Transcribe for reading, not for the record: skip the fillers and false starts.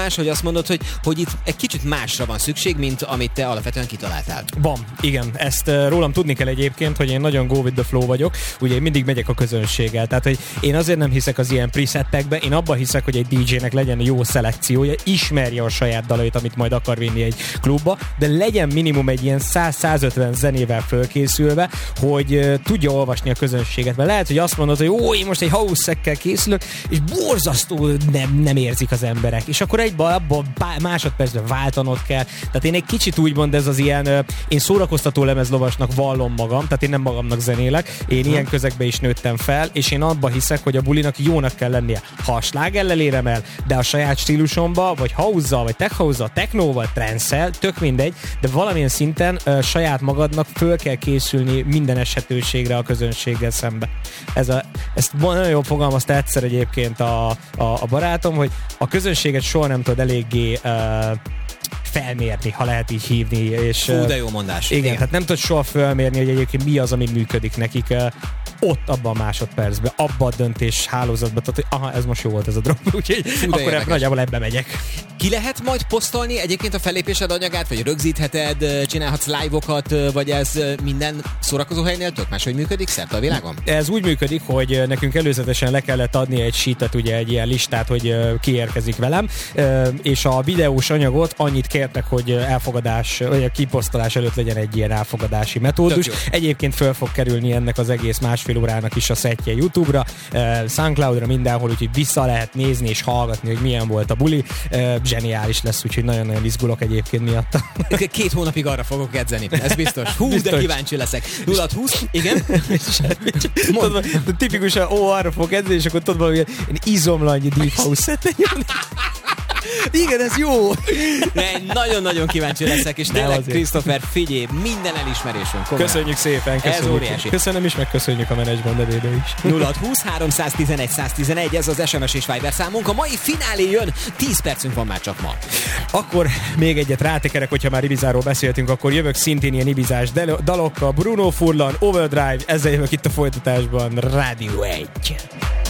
hogy azt mondod, hogy itt egy kicsit másra van szükség, mint amit te alapvetően kitaláltál. Van, igen. Ezt rólam tudni kell egyébként, hogy én nagyon go with the flow vagyok. Ugye én mindig megyek a közönséggel. Tehát, hogy én azért nem hiszek az ilyen presettekbe, én abban hiszek, hogy egy DJ-nek legyen jó szelekciója, ismerje a saját dalait, amit majd akar vinni egy klubba, de legyen minimum egy ilyen 100-150 zenével fölkészülve, hogy tudja olvasni a közönséget. Mert lehet, hogy azt mondod, hogy én most egy house-ekkel készülök, és borzasztó nem érzik az emberek. És akkor abban másodpercben váltanod kell. Tehát én egy kicsit úgymond ez az ilyen, én szórakoztató lemezlovasnak vallom magam, tehát én nem magamnak zenélek, én ilyen közegbe is nőttem fel, és én abba hiszek, hogy a bulinak jónak kell lennie. Ha a slágerrel érem el, de a saját stílusomba, vagy house-zal, vagy tech house-zal, technóval, trance-szel, tök mindegy, de valamilyen szinten saját magadnak föl kell készülni minden esetőségre a közönséggel szembe. Ezt nagyon jól fogalmazta egyszer egyébként a barátom, hogy a közönséget soha nem tud eléggé felmérni, ha lehet így hívni. És, fú, de jó mondás. Igen, tehát nem tud soha felmérni, hogy egyébként mi az, ami működik nekik ott, abban a másodpercben, abban a döntés hálózatban, tehát, hogy aha, ez most jó volt ez a drop, úgyhogy akkor nagyjából ebbe megyek. Ki lehet majd posztolni egyébként a fellépésed anyagát, vagy rögzítheted, csinálhatsz live-okat, vagy ez minden szórakozó helynél tök máshogy működik szerte a világon? Ez úgy működik, hogy nekünk előzetesen le kellett adni egy sheetet, ugye egy ilyen listát, hogy ki érkezik velem, és a videós anyagot annyit kértek, hogy elfogadás, vagy a kiposztolás előtt legyen egy ilyen elfogadási metódus. Egyébként föl fog kerülni ennek az egész másfél órának is a szettje YouTube-ra, Soundcloud-ra, mindenhol, úgyhogy vissza lehet nézni és hallgatni, hogy milyen volt a buli. Zseniális lesz, úgyhogy nagyon-nagyon izgulok egyébként miatta. 2 hónapig arra fogok edzeni, ez biztos. Biztos. De kíváncsi leszek. 0-20, igen? Tipikusan, arra fogok edzeni, és akkor tudod valami izomlanyi deep house set. Igen, ez jó! Nagyon-nagyon kíváncsi leszek, és tényleg, Christopher, figyelj, minden elismerésünk. Komolyan. Köszönjük szépen, köszönjük. Ez óriási. Köszönöm is, meg köszönjük a menedzsment nevébe is. 0-20 311 111, ez az SMS és Viber számunk. A mai finálé jön, 10 percünk van már csak ma. Akkor még egyet rátekerek, hogyha már Ibizáról beszéltünk, akkor jövök szintén ilyen ibizás dalokkal. Bruno Furlan, Overdrive, ezzel jövök itt a folytatásban. Rádió 1.